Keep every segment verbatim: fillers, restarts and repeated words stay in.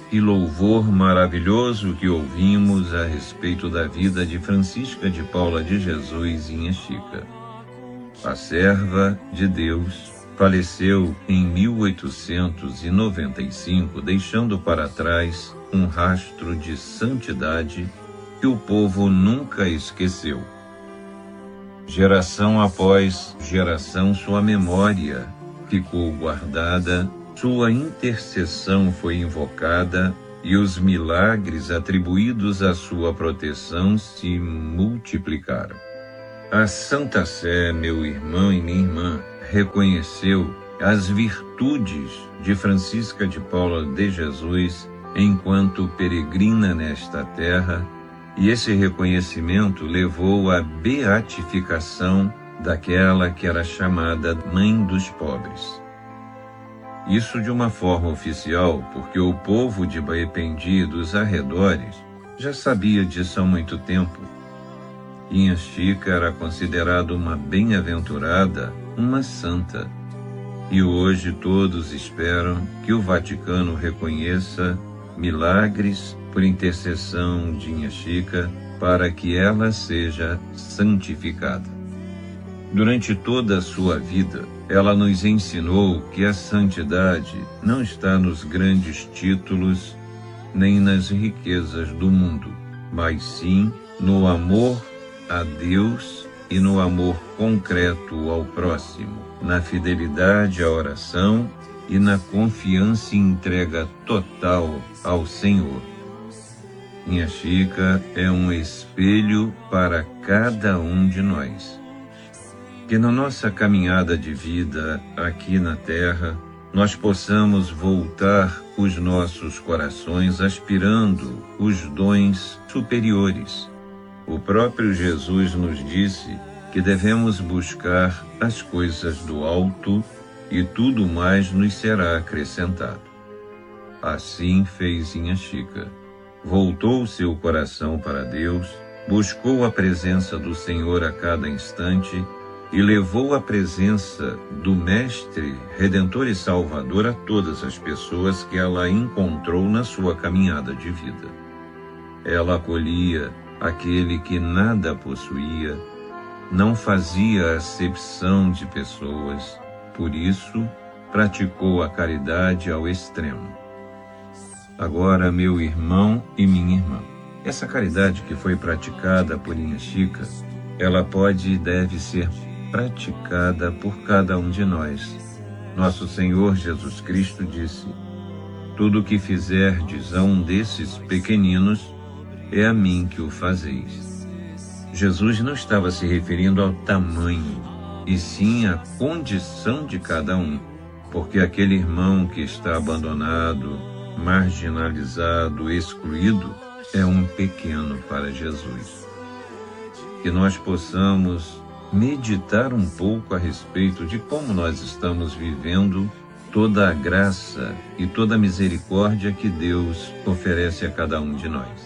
e louvor maravilhoso que ouvimos a respeito da vida de Francisca de Paula de Jesus Inha Chica. A serva de Deus faleceu em mil oitocentos e noventa e cinco, deixando para trás um rastro de santidade que o povo nunca esqueceu. Geração após geração, sua memória ficou guardada, sua intercessão foi invocada e os milagres atribuídos à sua proteção se multiplicaram. A Santa Sé, meu irmão e minha irmã, reconheceu as virtudes de Francisca de Paula de Jesus enquanto peregrina nesta terra, e esse reconhecimento levou à beatificação daquela que era chamada Mãe dos Pobres. Isso de uma forma oficial, porque o povo de Baependi e dos arredores já sabia disso há muito tempo. Inha Chica era considerada uma bem-aventurada, uma santa, e hoje todos esperam que o Vaticano reconheça milagres por intercessão de Inha Chica para que ela seja santificada. Durante toda a sua vida, ela nos ensinou que a santidade não está nos grandes títulos nem nas riquezas do mundo, mas sim no amor a Deus e no amor concreto ao próximo, na fidelidade à oração e na confiança e entrega total ao Senhor. Inha Chica é um espelho para cada um de nós. Que na nossa caminhada de vida aqui na Terra, nós possamos voltar os nossos corações aspirando os dons superiores. O próprio Jesus nos disse que devemos buscar as coisas do alto e tudo mais nos será acrescentado. Assim fez Inha Chica. Voltou seu coração para Deus, buscou a presença do Senhor a cada instante e levou a presença do Mestre, Redentor e Salvador a todas as pessoas que ela encontrou na sua caminhada de vida. Ela acolhia aquele que nada possuía, não fazia acepção de pessoas, por isso praticou a caridade ao extremo. Agora, meu irmão e minha irmã, essa caridade que foi praticada por Inha Chica, ela pode e deve ser praticada por cada um de nós. Nosso Senhor Jesus Cristo disse: tudo o que fizerdes a um desses pequeninos, é a mim que o fazeis. Jesus não estava se referindo ao tamanho, e sim à condição de cada um, porque aquele irmão que está abandonado, marginalizado, excluído, é um pequeno para Jesus. Que nós possamos meditar um pouco a respeito de como nós estamos vivendo toda a graça e toda a misericórdia que Deus oferece a cada um de nós.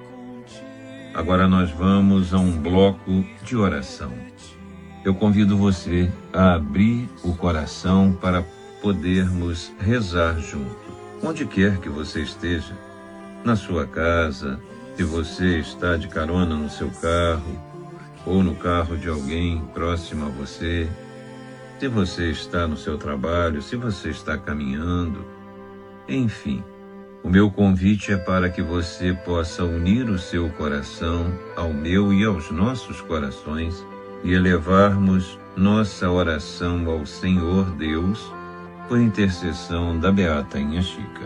Agora nós vamos a um bloco de oração. Eu convido você a abrir o coração para podermos rezar junto. Onde quer que você esteja, na sua casa, se você está de carona no seu carro, ou no carro de alguém próximo a você, se você está no seu trabalho, se você está caminhando, enfim. O meu convite é para que você possa unir o seu coração ao meu e aos nossos corações e elevarmos nossa oração ao Senhor Deus por intercessão da Beata Inha Chica.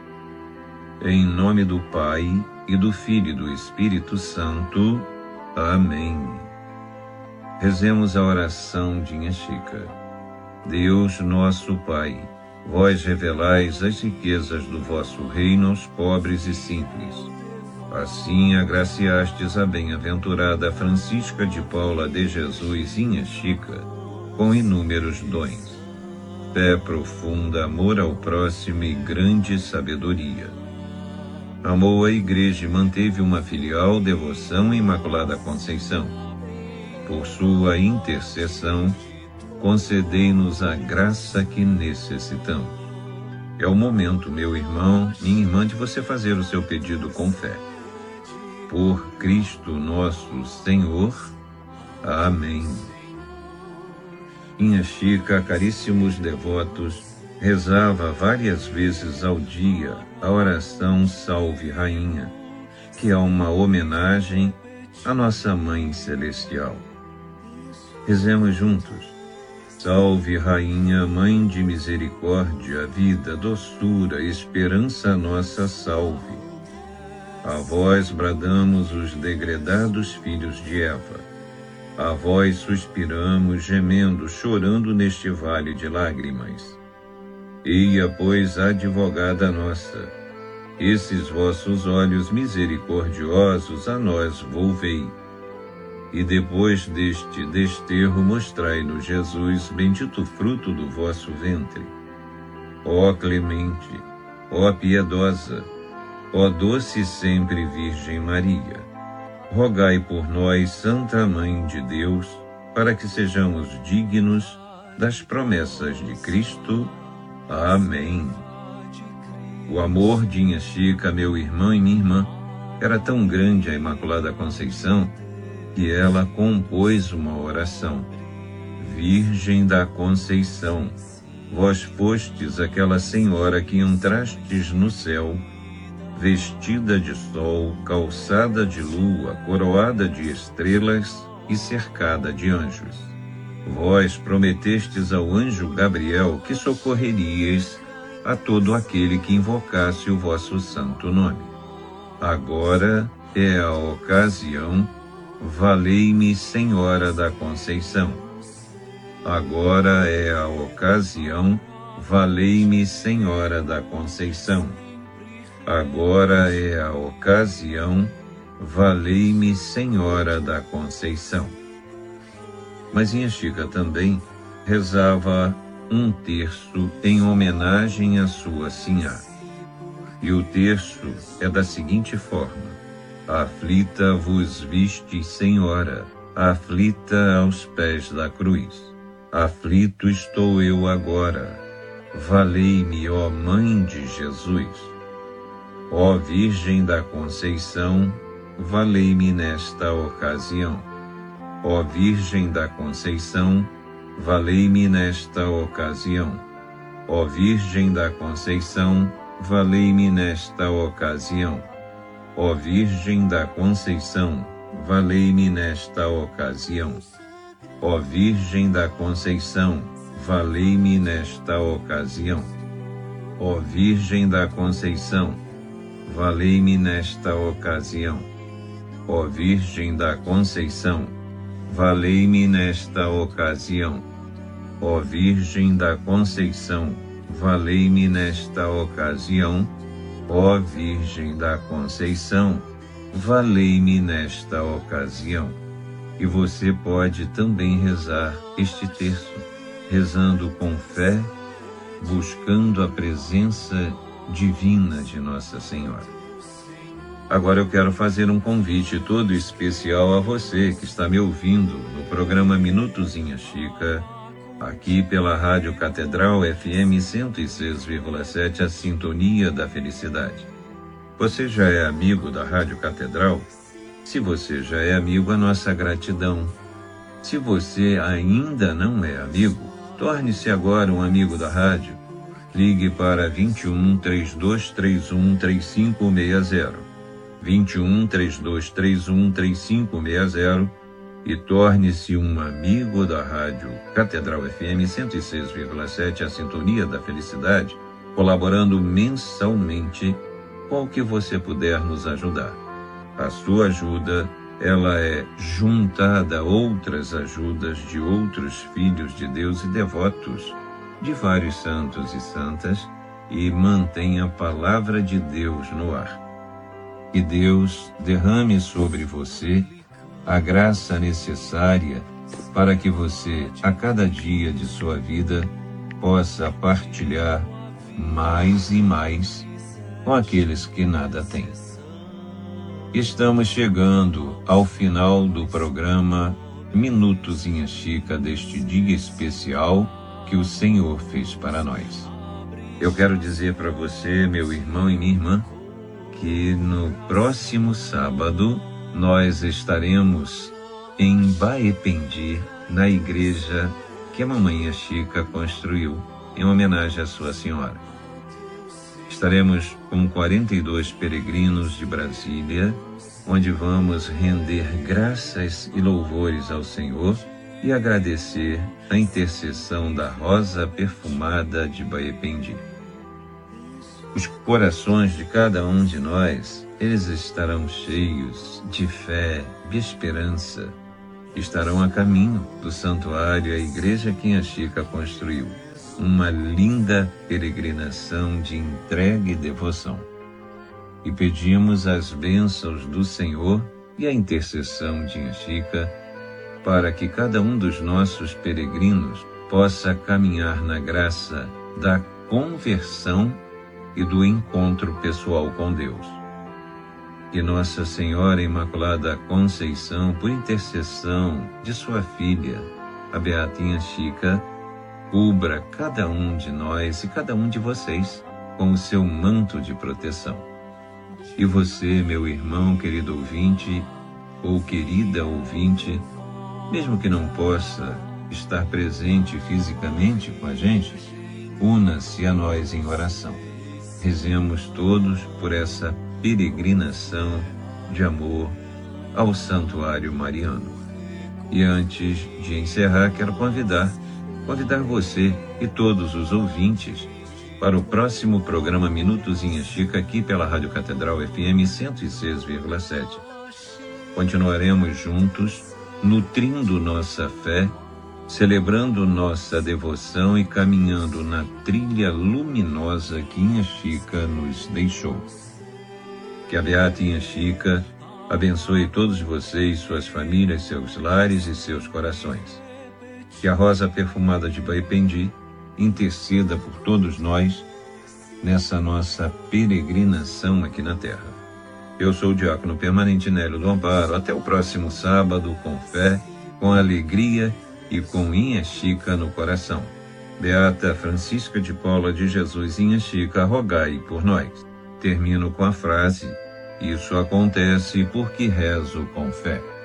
Em nome do Pai, e do Filho e do Espírito Santo. Amém. Rezemos a oração de Inha Chica. Deus nosso Pai, vós revelais as riquezas do vosso reino aos pobres e simples. Assim agraciastes a bem-aventurada Francisca de Paula de Jesus Inha Chica com inúmeros dons, fé profunda, amor ao próximo e grande sabedoria. Amou a Igreja e manteve uma filial devoção à Imaculada Conceição. Por sua intercessão, concedei-nos a graça que necessitamos. É o momento, meu irmão, minha irmã, de você fazer o seu pedido com fé. Por Cristo nosso Senhor. Amém. Minha Chica, caríssimos devotos, rezava várias vezes ao dia a oração Salve Rainha, que é uma homenagem à nossa Mãe Celestial. Rezemos juntos. Salve Rainha, Mãe de misericórdia, vida, doçura, esperança nossa, salve. A vós bradamos os degredados filhos de Eva. A vós suspiramos, gemendo, chorando neste vale de lágrimas. Eia, pois, advogada nossa, esses vossos olhos misericordiosos a nós volvei. E depois deste desterro mostrai-nos Jesus, bendito fruto do vosso ventre. Ó clemente, ó piedosa, ó doce sempre Virgem Maria, rogai por nós, Santa Mãe de Deus, para que sejamos dignos das promessas de Cristo. Amém. O amor de Inha Chica, meu irmão e minha irmã, era tão grande à Imaculada Conceição, que ela compôs uma oração. Virgem da Conceição, vós fostes aquela senhora que entrastes no céu, vestida de sol, calçada de lua, coroada de estrelas e cercada de anjos. Vós prometestes ao anjo Gabriel que socorreríeis a todo aquele que invocasse o vosso santo nome. Agora é a ocasião. Valei-me, Senhora da Conceição. Agora é a ocasião. Valei-me, Senhora da Conceição. Agora é a ocasião. Valei-me, Senhora da Conceição. Mas Inha Chica também rezava um terço em homenagem à sua sinhá. E o terço é da seguinte forma: aflita vos vistes, Senhora, aflita aos pés da cruz. Aflito estou eu agora, valei-me, ó Mãe de Jesus. Ó Virgem da Conceição, valei-me nesta ocasião. Ó Virgem da Conceição, valei-me nesta ocasião. Ó Virgem da Conceição, valei-me nesta ocasião. Ó Virgem da Conceição, valei-me nesta ocasião. Ó Virgem da Conceição, valei-me nesta ocasião. Ó Virgem da Conceição, valei-me nesta ocasião. Ó Virgem da Conceição, valei-me nesta ocasião. Ó Virgem da Conceição, valei-me nesta ocasião. Ó Virgem da Conceição, valei-me nesta ocasião. E você pode também rezar este terço, rezando com fé, buscando a presença divina de Nossa Senhora. Agora eu quero fazer um convite todo especial a você que está me ouvindo no programa Minutos Inha Chica, aqui pela Rádio Catedral F M cento e seis vírgula sete, a sintonia da felicidade. Você já é amigo da Rádio Catedral? Se você já é amigo, a nossa gratidão. Se você ainda não é amigo, torne-se agora um amigo da rádio. Ligue para vinte e um, trinta e dois, trinta e um, trinta e cinco sessenta. vinte e um, trinta e dois, trinta e um, trinta e cinco sessenta e torne-se um amigo da Rádio Catedral F M cento e seis vírgula sete, a sintonia da felicidade, colaborando mensalmente com o que você puder nos ajudar. A sua ajuda, ela é juntada a outras ajudas de outros filhos de Deus e devotos, de vários santos e santas, e mantém a palavra de Deus no ar. Que Deus derrame sobre você a graça necessária para que você, a cada dia de sua vida, possa partilhar mais e mais com aqueles que nada têm. Estamos chegando ao final do programa Minutos Inha Chica deste dia especial que o Senhor fez para nós. Eu quero dizer para você, meu irmão e minha irmã, que no próximo sábado nós estaremos em Baependi, na igreja que a mamãe Chica construiu em homenagem à sua senhora. Estaremos com quarenta e dois peregrinos de Brasília, onde vamos render graças e louvores ao Senhor e agradecer a intercessão da rosa perfumada de Baependi. Os corações de cada um de nós, eles estarão cheios de fé, de esperança, estarão a caminho do santuário, a igreja que a Chica construiu, uma linda peregrinação de entrega e devoção. E pedimos as bênçãos do Senhor e a intercessão de a Chica para que cada um dos nossos peregrinos possa caminhar na graça da conversão e do encontro pessoal com Deus. Que Nossa Senhora Imaculada Conceição, por intercessão de sua filha, a Beatinha Chica, cubra cada um de nós e cada um de vocês com o seu manto de proteção. E você, meu irmão, querido ouvinte, ou querida ouvinte, mesmo que não possa estar presente fisicamente com a gente, una-se a nós em oração. Rezemos todos por essa peregrinação de amor ao Santuário Mariano. E antes de encerrar, quero convidar, convidar você e todos os ouvintes para o próximo programa Minutos em Chica, aqui pela Rádio Catedral F M cento e seis vírgula sete. Continuaremos juntos, nutrindo nossa fé, celebrando nossa devoção e caminhando na trilha luminosa que Inha Chica nos deixou. Que a Beata Inha Chica abençoe todos vocês, suas famílias, seus lares e seus corações. Que a rosa perfumada de Baependi interceda por todos nós nessa nossa peregrinação aqui na Terra. Eu sou o diácono permanente Nélio do Amparo. Até o próximo sábado, com fé, com alegria e com Inha Chica no coração. Beata Francisca de Paula de Jesus Inha Chica, rogai por nós. Termino com a frase: isso acontece porque rezo com fé.